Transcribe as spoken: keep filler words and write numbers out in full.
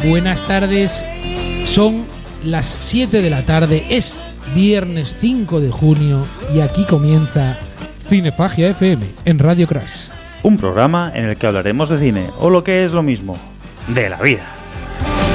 Buenas tardes, son las siete de la tarde, es viernes cinco de junio y aquí comienza Cinefagia F M en Radio Crash. Un programa en el que hablaremos de cine, o lo que es lo mismo, de la vida.